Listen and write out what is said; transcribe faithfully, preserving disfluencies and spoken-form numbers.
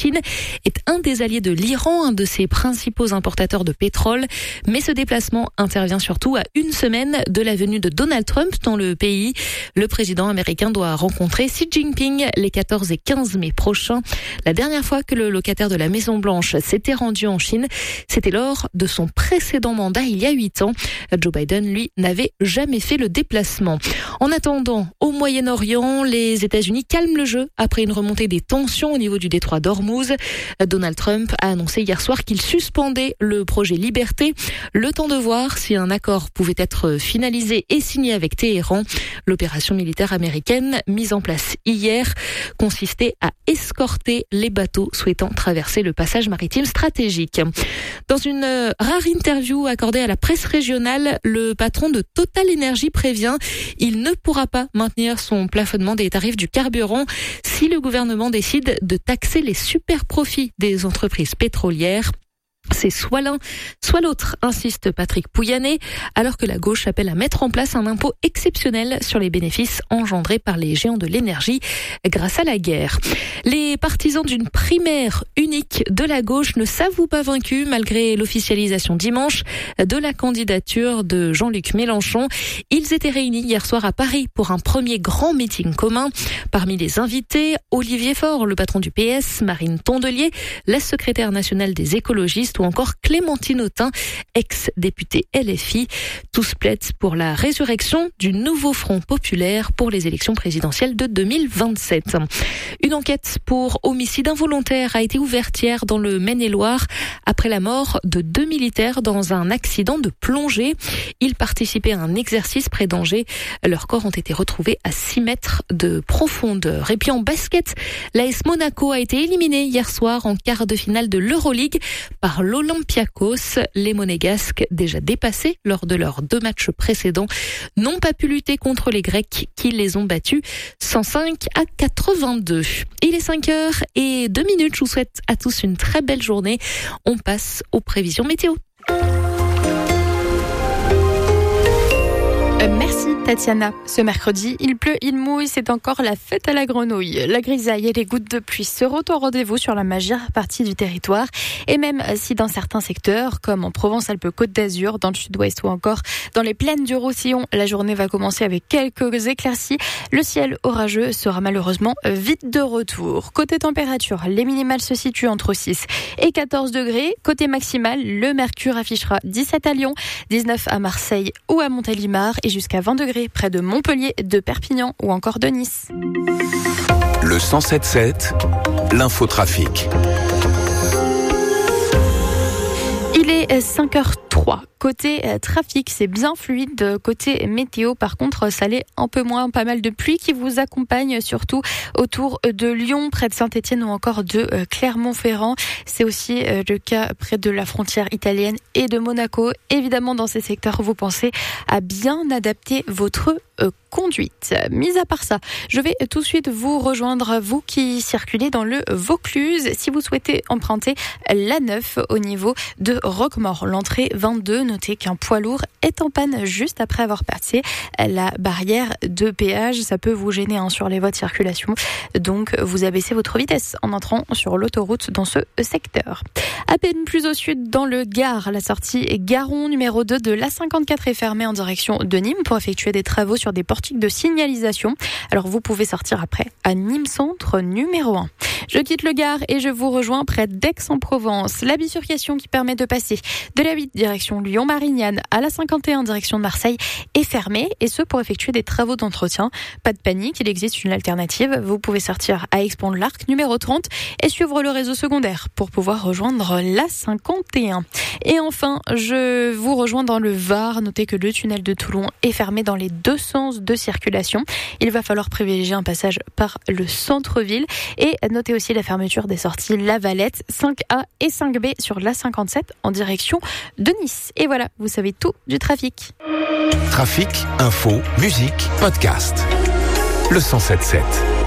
Chine est un des alliés de l'Iran, un de ses principaux importateurs de pétrole. Mais ce déplacement intervient surtout à une semaine de la venue de Donald Trump dans le pays. Le président américain doit rencontrer Xi Jinping les quatorze et quinze mai prochains. La dernière fois que le locataire de la Maison-Blanche s'était rendu en Chine, c'était lors de son précédent mandat il y a huit ans. Joe Biden, lui, n'avait jamais fait le déplacement. En attendant, au Moyen-Orient, les États-Unis calment le jeu après une remontée des tensions au niveau du détroit d'Ormuz. Donald Trump a annoncé hier soir qu'il suspendait le projet Liberté. Le temps de voir si un accord pouvait être finalisé et signé avec Téhéran. L'opération militaire américaine, mise en place hier, consistait à escorter les bateaux souhaitant traverser le passage maritime stratégique. Dans une rare interview accordée à la presse régionale, le patron de Total Energy prévient il ne pourra pas maintenir son plafonnement des tarifs du carburant si le gouvernement décide de taxer les super profits des entreprises pétrolières. C'est soit l'un, soit l'autre, insiste Patrick Pouyanné, alors que la gauche appelle à mettre en place un impôt exceptionnel sur les bénéfices engendrés par les géants de l'énergie grâce à la guerre. Les partisans d'une primaire unique de la gauche ne s'avouent pas vaincus malgré l'officialisation dimanche de la candidature de Jean-Luc Mélenchon. Ils étaient réunis hier soir à Paris pour un premier grand meeting commun. Parmi les invités, Olivier Faure, le patron du P S, Marine Tondelier, la secrétaire nationale des écologistes, ou encore Clémentine Autain, ex-députée L F I. Tous plaident pour la résurrection du nouveau Front populaire pour les élections présidentielles de deux mille vingt-sept. Une enquête pour homicide involontaire a été ouverte hier dans le Maine-et-Loire après la mort de deux militaires dans un accident de plongée. Ils participaient à un exercice près d'Angers. Leurs corps ont été retrouvés à six mètres de profondeur. Et puis en basket, l'A S Monaco a été éliminé hier soir en quart de finale de l'Euroleague par l'Olympiakos. Les Monégasques, déjà dépassés lors de leurs deux matchs précédents, n'ont pas pu lutter contre les Grecs qui les ont battus cent cinq à quatre-vingt-deux. Il est cinq heures et deux minutes. Je vous souhaite à tous une très belle journée. On passe aux prévisions météo. Merci Tatiana. Ce mercredi, il pleut, il mouille, c'est encore la fête à la grenouille. La grisaille et les gouttes de pluie seront au rendez-vous sur la majeure partie du territoire. Et même si dans certains secteurs, comme en Provence-Alpes-Côte d'Azur, dans le sud-ouest ou encore dans les plaines du Roussillon, la journée va commencer avec quelques éclaircies. Le ciel orageux sera malheureusement vite de retour. Côté température, les minimales se situent entre six et quatorze degrés. Côté maximal, le mercure affichera dix-sept à Lyon, dix-neuf à Marseille ou à Montélimar et jusqu'à vingt degrés près de Montpellier, de Perpignan ou encore de Nice. Le cent sept sept, l'infotrafic. Il est cinq heures trois. Côté trafic, c'est bien fluide. Côté météo, par contre, ça l'est un peu moins. Pas mal de pluie qui vous accompagne, surtout autour de Lyon, près de Saint-Étienne ou encore de Clermont-Ferrand. C'est aussi le cas près de la frontière italienne et de Monaco. Évidemment, dans ces secteurs, vous pensez à bien adapter votre conduite. Mis à part ça, je vais tout de suite vous rejoindre, vous qui circulez dans le Vaucluse, si vous souhaitez emprunter l'A neuf au niveau de Roquemaure. L'entrée vingt-deux, notez qu'un poids lourd est en panne juste après avoir passé la barrière de péage. Ça peut vous gêner hein, sur les voies de circulation. Donc, vous abaissez votre vitesse en entrant sur l'autoroute dans ce secteur. À peine plus au sud, dans le Gard, la sortie Garon numéro deux de l'A cinquante-quatre est fermée en direction de Nîmes pour effectuer des travaux sur des portiques de signalisation. Alors, vous pouvez sortir après à Nîmes Centre numéro un. Je quitte le Gard et je vous rejoins près d'Aix-en-Provence. La bifurcation qui permet de passer de la huit direction Lyon-Marignane à la cinquante et un direction de Marseille est fermée, et ce pour effectuer des travaux d'entretien. Pas de panique, il existe une alternative. Vous pouvez sortir à Aix-Pont de l'Arc numéro trente et suivre le réseau secondaire pour pouvoir rejoindre la cinquante et un. Et enfin, je vous rejoins dans le Var. Notez que le tunnel de Toulon est fermé dans les deux sens de circulation. Il va falloir privilégier un passage par le centre-ville, et notez aussi la fermeture des sorties La Valette, cinq A et cinq B sur l'A cinquante-sept en direction de Nice. Et voilà, vous savez tout du trafic. Trafic, info, musique, podcast. Le cent sept sept.